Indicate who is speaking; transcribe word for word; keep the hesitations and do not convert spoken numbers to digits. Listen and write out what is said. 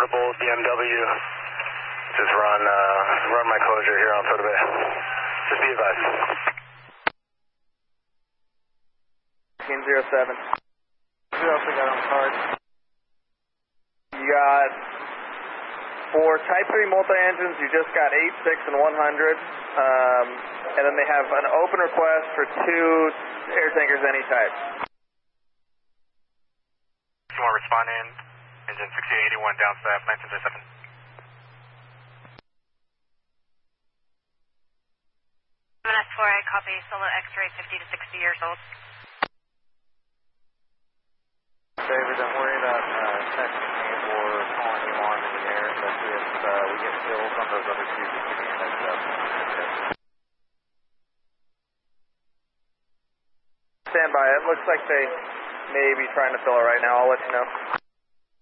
Speaker 1: convertible B M W. Just run, uh, run my closure here on Soda Bay. Just be advised.
Speaker 2: fifteen zero seven.
Speaker 3: Who else we got on the card?
Speaker 2: You got for Type three multi-engines, you just got eight, six, and one hundred. Um, and then they have an open request for two air tankers any type.
Speaker 1: You want to respond in? Engine sixteen eighty-one down staff, nineteen zero seven.
Speaker 4: S four A, copy, solo X-ray, fifty to sixty years old.
Speaker 3: David, don't worry about uh, texting me or calling you on in the air, but if uh, we get fills on those other two, just give me a heads up.
Speaker 2: Stand by. It looks like they may be trying to fill it right now. I'll let you know.